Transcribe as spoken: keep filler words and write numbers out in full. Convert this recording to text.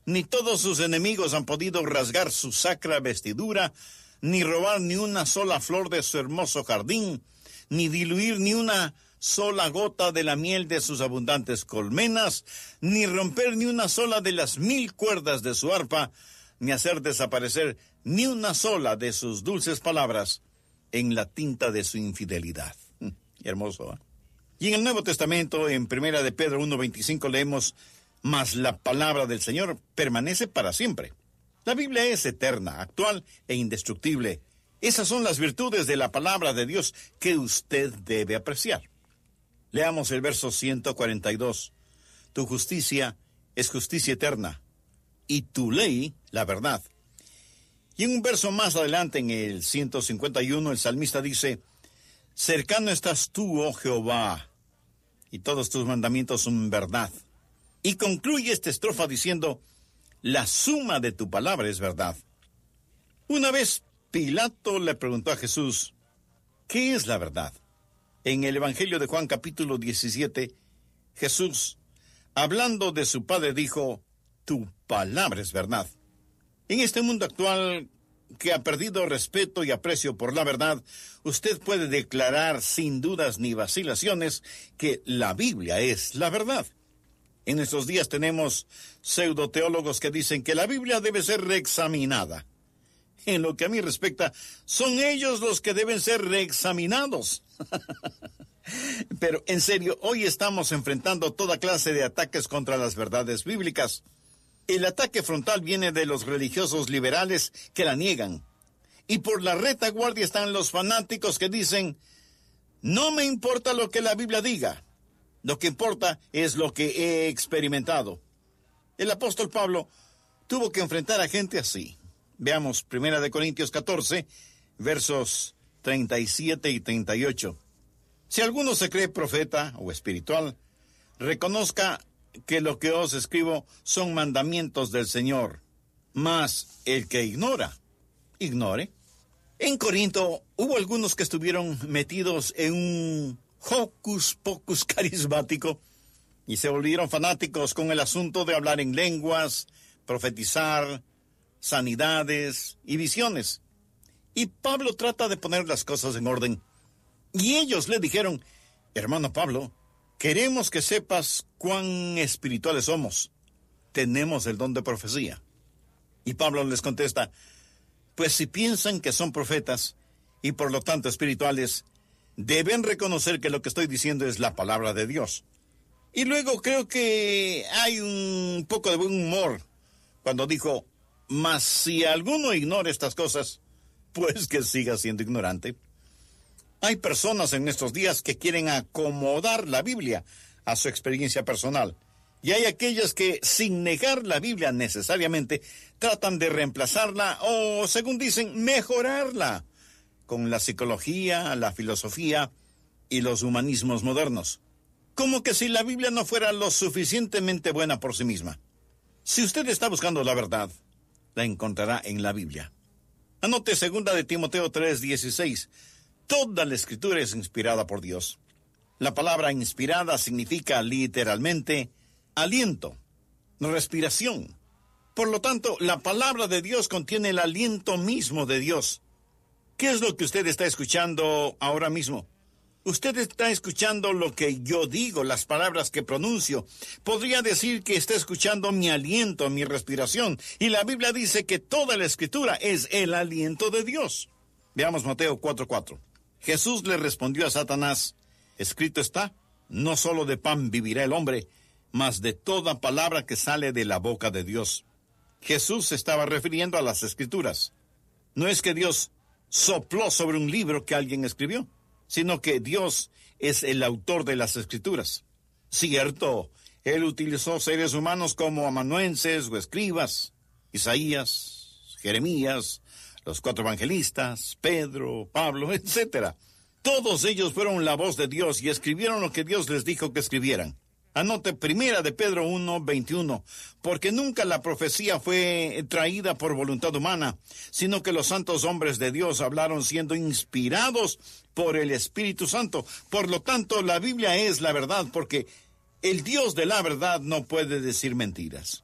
Ni todos sus enemigos han podido rasgar su sacra vestidura, ni robar ni una sola flor de su hermoso jardín, ni diluir ni una sola gota de la miel de sus abundantes colmenas, ni romper ni una sola de las mil cuerdas de su arpa, ni hacer desaparecer ni una sola de sus dulces palabras en la tinta de su infidelidad. Hermoso, ¿eh? Y en el Nuevo Testamento, en Primera de Pedro uno veinticinco, leemos: mas la palabra del Señor permanece para siempre. La Biblia es eterna, actual e indestructible. Esas son las virtudes de la palabra de Dios que usted debe apreciar. Leamos el verso ciento cuarenta y dos. Tu justicia es justicia eterna, y tu ley, la verdad. Y en un verso más adelante, en el ciento cincuenta y uno, el salmista dice: cercano estás tú, oh Jehová, y todos tus mandamientos son verdad. Y concluye esta estrofa diciendo: la suma de tu palabra es verdad. Una vez Pilato le preguntó a Jesús: ¿qué es la verdad? En el Evangelio de Juan capítulo diecisiete, Jesús, hablando de su Padre, dijo: tu palabra es verdad. En este mundo actual que ha perdido respeto y aprecio por la verdad, usted puede declarar sin dudas ni vacilaciones que la Biblia es la verdad. En estos días tenemos pseudoteólogos que dicen que la Biblia debe ser reexaminada. En lo que a mí respecta, son ellos los que deben ser reexaminados. Pero en serio, hoy estamos enfrentando toda clase de ataques contra las verdades bíblicas. El ataque frontal viene de los religiosos liberales que la niegan. Y por la retaguardia están los fanáticos que dicen: no me importa lo que la Biblia diga. Lo que importa es lo que he experimentado. El apóstol Pablo tuvo que enfrentar a gente así. Veamos Primera de Corintios catorce, versos treinta y siete y treinta y ocho. Si alguno se cree profeta o espiritual, reconozca que lo que os escribo son mandamientos del Señor. Mas el que ignora, ignore. En Corinto hubo algunos que estuvieron metidos en un hocus pocus carismático y se volvieron fanáticos con el asunto de hablar en lenguas, profetizar, sanidades y visiones. Y Pablo trata de poner las cosas en orden. Y ellos le dijeron: hermano Pablo, queremos que sepas cuán espirituales somos. Tenemos el don de profecía. Y Pablo les contesta: pues si piensan que son profetas y por lo tanto espirituales, deben reconocer que lo que estoy diciendo es la palabra de Dios. Y luego creo que hay un poco de buen humor cuando dijo: mas si alguno ignora estas cosas, pues que siga siendo ignorante. Hay personas en estos días que quieren acomodar la Biblia a su experiencia personal. Y hay aquellas que, sin negar la Biblia necesariamente, tratan de reemplazarla o, según dicen, mejorarla con la psicología, la filosofía y los humanismos modernos. Como que si la Biblia no fuera lo suficientemente buena por sí misma. Si usted está buscando la verdad, la encontrará en la Biblia. Anote segunda de Timoteo tres dieciséis. Toda la Escritura es inspirada por Dios. La palabra inspirada significa literalmente aliento, respiración. Por lo tanto, la palabra de Dios contiene el aliento mismo de Dios. ¿Qué es lo que usted está escuchando ahora mismo? Usted está escuchando lo que yo digo, las palabras que pronuncio. Podría decir que está escuchando mi aliento, mi respiración. Y la Biblia dice que toda la Escritura es el aliento de Dios. Veamos Mateo cuatro cuatro. Jesús le respondió a Satanás: escrito está, no solo de pan vivirá el hombre, mas de toda palabra que sale de la boca de Dios. Jesús se estaba refiriendo a las Escrituras. No es que Dios sopló sobre un libro que alguien escribió, sino que Dios es el autor de las Escrituras. Cierto, Él utilizó seres humanos como amanuenses o escribas, Isaías, Jeremías, los cuatro evangelistas, Pedro, Pablo, etcétera. Todos ellos fueron la voz de Dios y escribieron lo que Dios les dijo que escribieran. Anote Primera de Pedro uno veintiuno, porque nunca la profecía fue traída por voluntad humana, sino que los santos hombres de Dios hablaron siendo inspirados por el Espíritu Santo. Por lo tanto, la Biblia es la verdad, porque el Dios de la verdad no puede decir mentiras.